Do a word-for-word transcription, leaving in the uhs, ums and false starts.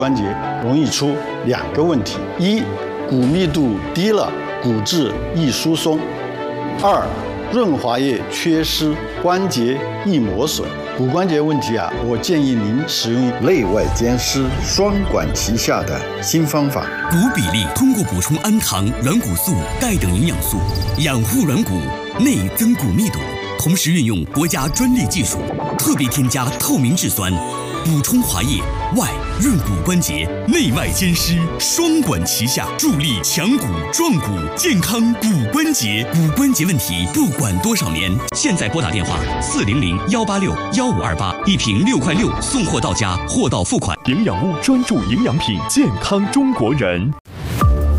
关节容易出两个问题：一，骨密度低了，骨质易疏松；二，润滑液缺失，关节易磨损。骨关节问题啊，我建议您使用内外兼施、双管齐下的新方法。 骨比例通过补充氨糖、软骨素、钙等营养素，养护软骨，内增骨密度，同时运用国家专利技术，特别添加透明质酸，补充滑液，外润骨关节，内外兼施，双管齐下，助力强骨壮骨，健康骨关节。骨关节问题不管多少年，现在拨打电话四零零幺八六幺五二八，一瓶六块六送货到家，货到付款。 营养屋专注营养品，健康中国人。